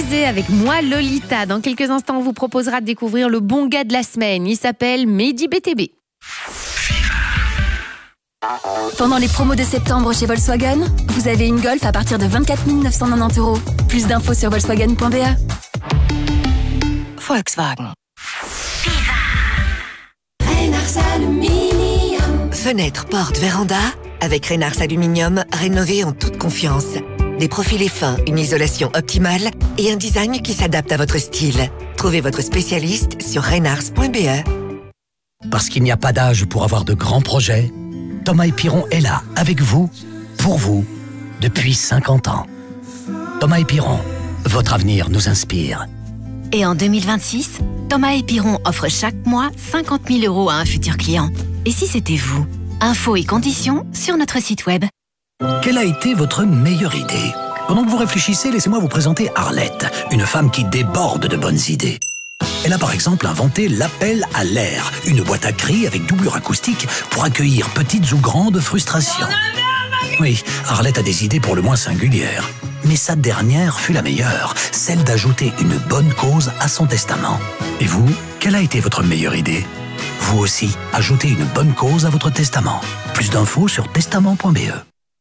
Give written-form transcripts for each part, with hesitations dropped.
José avec moi Lolita. Dans quelques instants, on vous proposera de découvrir le bon gars de la semaine. Il s'appelle Mehdi BTB. Pendant les promos de septembre chez Volkswagen, vous avez une Golf à partir de 24 990 €. Plus d'infos sur volkswagen.be. Volkswagen. Fenêtre, porte, véranda. Avec Reynars Aluminium, rénovez en toute confiance. Des profilés fins, une isolation optimale et un design qui s'adapte à votre style. Trouvez votre spécialiste sur reynars.be. Parce qu'il n'y a pas d'âge pour avoir de grands projets, Thomas & Piron est là, avec vous, pour vous, depuis 50 ans. Thomas & Piron, votre avenir nous inspire. Et en 2026, Thomas & Piron offre chaque mois 50 000 € à un futur client. Et si c'était vous? Infos et conditions sur notre site web. Quelle a été votre meilleure idée? Pendant que vous réfléchissez, laissez-moi vous présenter Arlette, une femme qui déborde de bonnes idées. Elle a par exemple inventé l'appel à l'air, une boîte à cris avec doublure acoustique pour accueillir petites ou grandes frustrations. Oui, Arlette a des idées pour le moins singulières. Mais sa dernière fut la meilleure, celle d'ajouter une bonne cause à son testament. Et vous, quelle a été votre meilleure idée? Vous aussi, ajoutez une bonne cause à votre testament. Plus d'infos sur testament.be.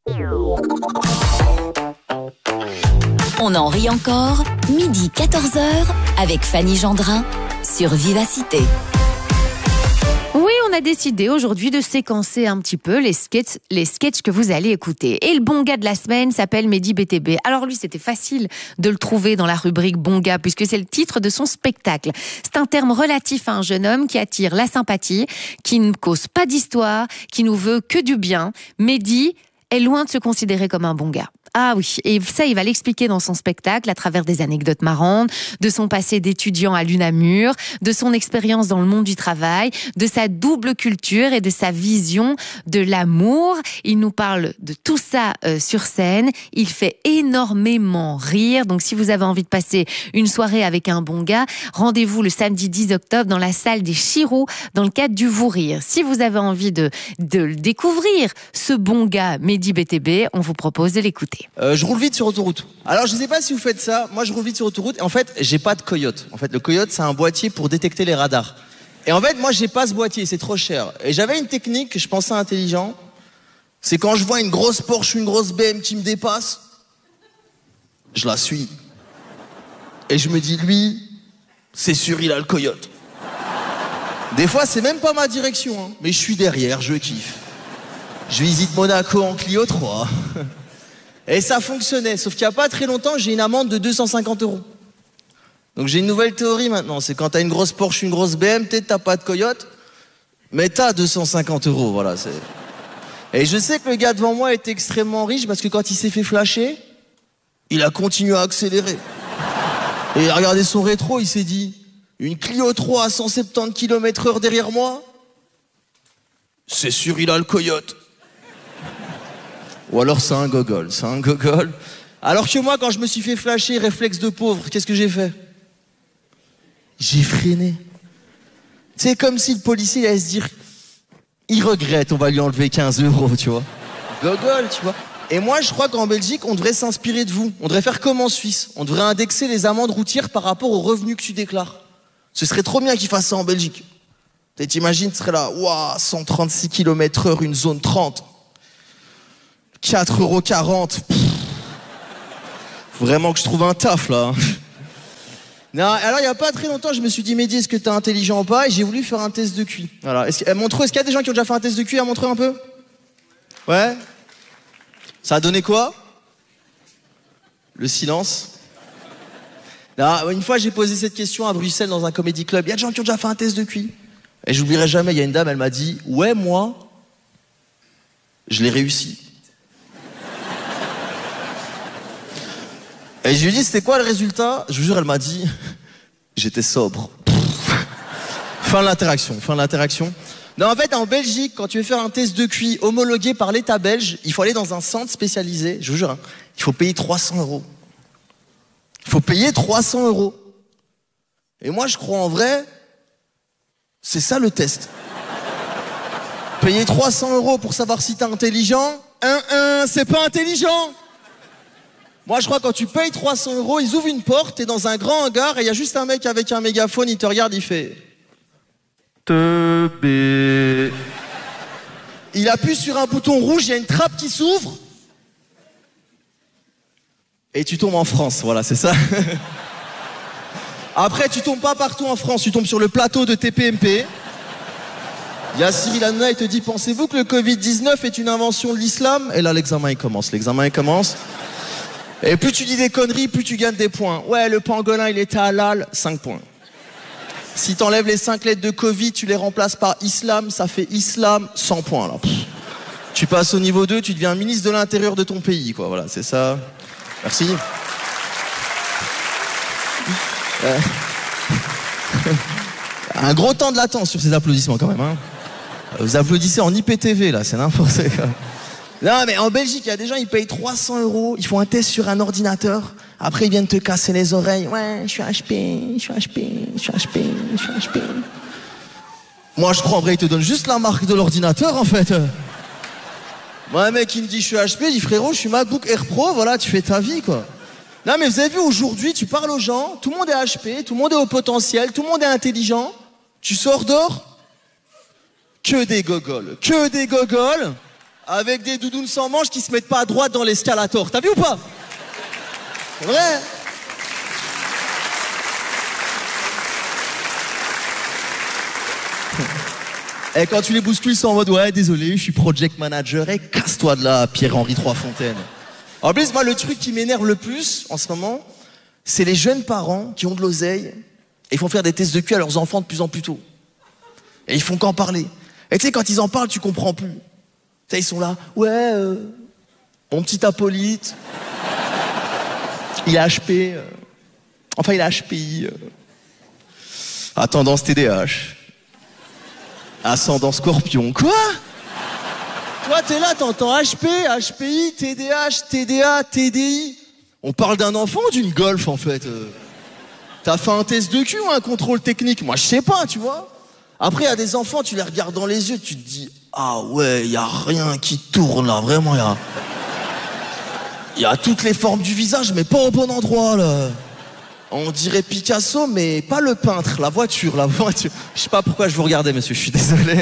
On en rit encore, midi 14h, avec Fanny Gendrin, sur Vivacité. Oui, on a décidé aujourd'hui de séquencer un petit peu les sketchs que vous allez écouter. Et le bon gars de la semaine s'appelle Mehdi BTB. Alors lui, c'était facile de le trouver dans la rubrique bon gars, puisque c'est le titre de son spectacle. C'est un terme relatif à un jeune homme qui attire la sympathie, qui ne cause pas d'histoire, qui nous veut que du bien. Mehdi est loin de se considérer comme un bon gars. Ah oui, et ça, il va l'expliquer dans son spectacle à travers des anecdotes marrantes, de son passé d'étudiant à l'UNAMUR, de son expérience dans le monde du travail, de sa double culture et de sa vision de l'amour. Il nous parle de tout ça sur scène. Il fait énormément rire. Donc, si vous avez envie de passer une soirée avec un bon gars, rendez-vous le samedi 10 octobre dans la salle des Chirous dans le cadre du Vous Rire. Si vous avez envie de le découvrir, ce bon gars Mehdi BTB, on vous propose de l'écouter. Je roule vite sur autoroute. Alors je sais pas si vous faites ça, moi je roule vite sur autoroute et en fait j'ai pas de coyote. En fait le coyote c'est un boîtier pour détecter les radars. Et en fait moi j'ai pas ce boîtier, c'est trop cher. Et j'avais une technique que je pensais intelligent, c'est quand je vois une grosse Porsche ou une grosse BM qui me dépasse, je la suis. Et je me dis lui, c'est sûr il a le coyote. Des fois c'est même pas ma direction, hein, mais je suis derrière, je kiffe. Je visite Monaco en Clio 3. Et ça fonctionnait, sauf qu'il n'y a pas très longtemps, j'ai une amende de 250 €. Donc j'ai une nouvelle théorie maintenant, c'est quand t'as une grosse Porsche, une grosse BM, peut-être t'as pas de coyote, mais t'as 250 €, voilà. Et je sais que le gars devant moi était extrêmement riche parce que quand il s'est fait flasher, il a continué à accélérer. Et il a regardé son rétro, il s'est dit, une Clio 3 à 170 km/h derrière moi, c'est sûr il a le coyote. Ou alors c'est un gogol, Alors que moi, quand je me suis fait flasher, réflexe de pauvre, qu'est-ce que j'ai fait? J'ai freiné. C'est comme si le policier allait se dire, il regrette, on va lui enlever 15 €, tu vois. Gogol, tu vois. Et moi, je crois qu'en Belgique, on devrait s'inspirer de vous. On devrait faire comme en Suisse. On devrait indexer les amendes routières par rapport aux revenus que tu déclares. Ce serait trop bien qu'ils fassent ça en Belgique. T'imagines, tu serais là, waouh, 136 km/h, une zone 30. 4,40 €. Faut vraiment que je trouve un taf là. Non, alors il y a pas très longtemps, je me suis dit, Mehdi, est-ce que t'es intelligent ou pas? Et j'ai voulu faire un test de QI. Voilà. Est-ce qu'il y a des gens qui ont déjà fait un test de QI à Montreux un peu? Ouais. Ça a donné quoi? Le silence. Non, une fois, j'ai posé cette question à Bruxelles dans un comédie club. Il y a des gens qui ont déjà fait un test de QI. Et j'oublierai jamais, il y a une dame, elle m'a dit, ouais, moi, je l'ai réussi. Et je lui ai dit, c'était quoi le résultat? Je vous jure, elle m'a dit, j'étais sobre. Fin de l'interaction. Non, en fait, en Belgique, quand tu veux faire un test de QI homologué par l'État belge, il faut aller dans un centre spécialisé, je vous jure, hein, il faut payer 300 €. Il faut payer 300 €. Et moi, je crois en vrai, c'est ça le test. Payer 300 € pour savoir si t'es intelligent, c'est pas intelligent. Moi, je crois que quand tu payes 300 €, ils ouvrent une porte, t'es dans un grand hangar et il y a juste un mec avec un mégaphone, il te regarde, il fait... Teubé. Il appuie sur un bouton rouge, il y a une trappe qui s'ouvre. Et tu tombes en France, voilà, c'est ça. Après, tu tombes pas partout en France, tu tombes sur le plateau de TPMP. Il y a Cyril Hanouna, il te dit, pensez-vous que le Covid-19 est une invention de l'islam? Et là, l'examen, il commence. Et plus tu dis des conneries, plus tu gagnes des points. Ouais, le pangolin, il était halal, 5 points. Si t'enlèves les 5 lettres de Covid, tu les remplaces par islam, ça fait islam, 100 points, là. Tu passes au niveau 2, tu deviens ministre de l'Intérieur de ton pays, quoi. Voilà, c'est ça. Merci. Un gros temps de latence sur ces applaudissements, quand même, hein. Vous applaudissez en IPTV, là, c'est n'importe quoi. Non, mais en Belgique, il y a des gens, ils payent 300 €, ils font un test sur un ordinateur, après ils viennent te casser les oreilles. Ouais, je suis HP. Moi, je crois, en vrai, ils te donnent juste la marque de l'ordinateur, en fait. Moi, un mec, il me dit, je suis HP, il dit, frérot, je suis MacBook Air Pro, voilà, tu fais ta vie, quoi. Non, mais vous avez vu, aujourd'hui, tu parles aux gens, tout le monde est HP, tout le monde est au potentiel, tout le monde est intelligent. Tu sors dehors, que des gogoles, avec des doudounes sans manches qui se mettent pas à droite dans l'escalator. T'as vu ou pas? C'est vrai. Et quand tu les bouscules, ils sont en mode, ouais, désolé, je suis project manager, et casse-toi de là, Pierre-Henri Troisfontaine. En plus, moi, le truc qui m'énerve le plus, en ce moment, c'est les jeunes parents qui ont de l'oseille, et ils font faire des tests de cul à leurs enfants de plus en plus tôt. Et ils font qu'en parler. Et tu sais, quand ils en parlent, tu comprends plus. Tu sais, ils sont là, ouais, mon petit Hippolyte, il a HP, enfin, il a HPI, à tendance TDAH, ascendant Scorpion. Quoi? Toi, t'es là, t'entends HP, HPI, TDAH, TDA, TDI. On parle d'un enfant ou d'une golf, en fait? T'as fait un test de cul ou un contrôle technique? Moi, je sais pas, tu vois. Après, il y a des enfants, tu les regardes dans les yeux, tu te dis, ah ouais, il y a rien qui tourne là, vraiment, il y a toutes les formes du visage, mais pas au bon endroit, là. On dirait Picasso, mais pas le peintre, la voiture. Je sais pas pourquoi je vous regardais, monsieur, je suis désolé.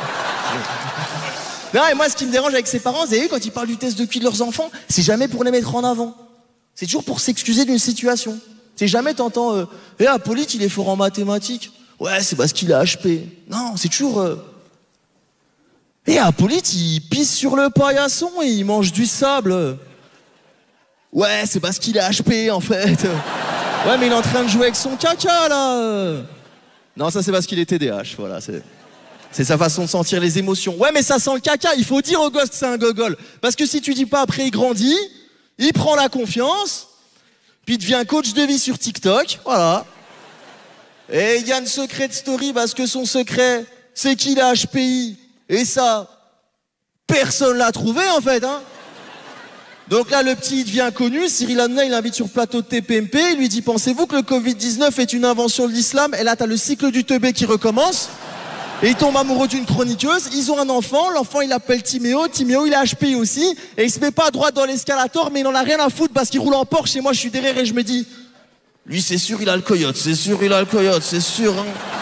Non, et moi, ce qui me dérange avec ses parents, vous avez vu, quand ils parlent du test de cul de leurs enfants, c'est jamais pour les mettre en avant. C'est toujours pour s'excuser d'une situation. C'est jamais t'entends, Hippolyte, il est fort en mathématiques. Ouais, c'est parce qu'il a HP. Non, c'est toujours... Hippolyte, il pisse sur le paillasson et il mange du sable. Ouais, c'est parce qu'il a HP, en fait. Ouais, mais il est en train de jouer avec son caca, là. Non, ça, c'est parce qu'il est TDAH, voilà, c'est sa façon de sentir les émotions. Ouais, mais ça sent le caca, il faut dire au gosse que c'est un gogol. Parce que si tu dis pas après, il grandit, il prend la confiance, puis il devient coach de vie sur TikTok, voilà. Et il y a une secret de story parce que son secret, c'est qu'il a HPI. Et ça, personne l'a trouvé, en fait, hein. Donc là, le petit, il devient connu. Cyril Hanouna, il l'invite sur le plateau de TPMP. Il lui dit, pensez-vous que le Covid-19 est une invention de l'islam? Et là, t'as le cycle du teubé qui recommence. Et il tombe amoureux d'une chroniqueuse. Ils ont un enfant. L'enfant, il l'appelle Timéo. Timéo, il a HPI aussi. Et il se met pas à droite dans l'escalator, mais il en a rien à foutre parce qu'il roule en Porsche. Et moi, je suis derrière et je me dis, lui, c'est sûr, il a le coyote. C'est sûr, il a le coyote. C'est sûr, hein.